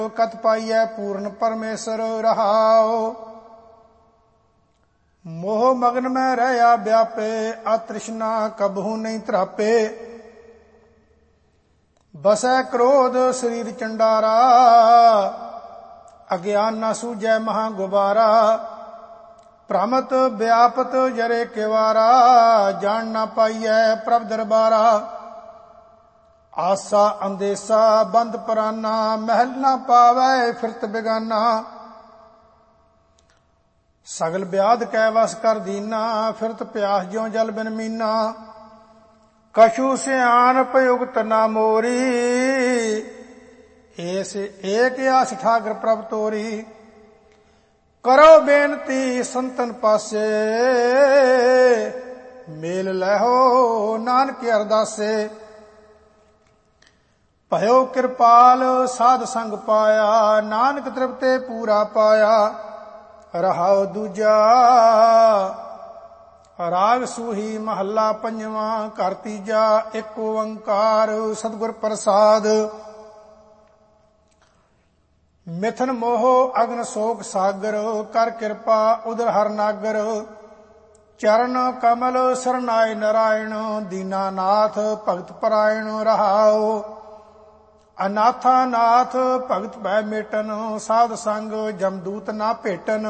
कत पाइयै पूर्ण परमेश्वर रहाओ। मोह मगन में रहया व्यापे, अतृष्णा कबहू नहीं त्रापे। बसै क्रोध शरीर चंडारा, अज्ञान न सूझै महा गुबारा। भ्रमत व्यापत जरे केवारा, जान न पाइयै प्रभ दरबारा। आसा अंदेसा बंद पराना, महल न पावै फिरत बेगाना। सगल ब्याध कै वस कर दीना, फिरत प्यास ज्यों जल बिन मीना। कछु सियानप युगत ना मोरी, ऐस एक आस ठाकर प्रभ तोरी। करो बेनती संतन पासे, मेल लहो नानक अरदासे। भयो कृपाल साध संग पाया, नानक तृप्ते पूरा पाया। रहाओ दूजा राग सूही महला पंजवा, घर तीजा एक ओंकार सतगुर प्रसाद। मिथन मोह अग्न शोक सागर, कर कृपा उदर हर नागर। चरण कमल सरनाय नारायण, दीनानाथ भगत परायण। रहाओ अनाथा नाथ भगत भय मेटन, साध संग जमदूत ना भेटन।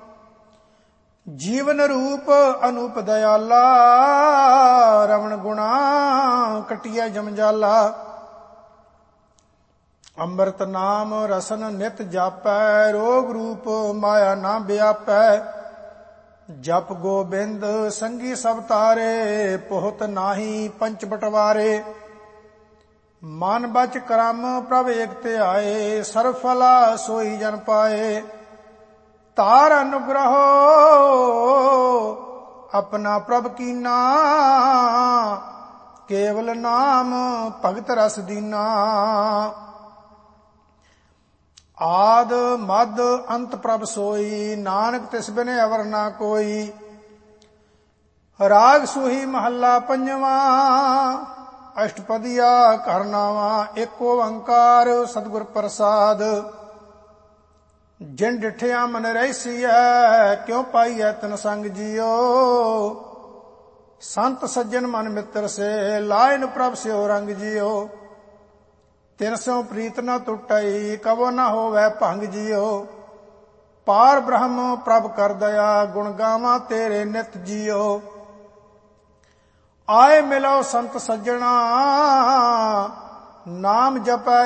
जीवन रूप अनूप दयाला, रमण गुणा कटिया जमजाला। अमृत नाम रसन नित जापै, रोग रूप माया ना व्यापै। जप गोबिंद संगी सब तारे, पोहत नाही पंच बटवारे। मन बच करम प्रभ एक ध्याए, सर्व फला सोई जन पाए। तार अनुग्रह अपना प्रभ कीना, केवल नाम भगत रस दीना। आद मद अंत प्रभ सोई, नानक तिस बिन अवर ना कोई। राग सूही महला पंजवा, अष्टपदिया घर नावा। एक ओंकार सतगुर प्रसाद। जिन डिठिया मन रहसी है, क्यों पाई है तन संग जियो। संत सज्जन मन मित्र से, लायन प्रभ स्यो रंग जियो। तिन स्यों प्रीत न टुटई, कबो न होवै भंग जियो। पार ब्रह्म प्रभ कर दया, गुण गावा तेरे नित जियो। आए मिलो संत सज्जना, नाम जपै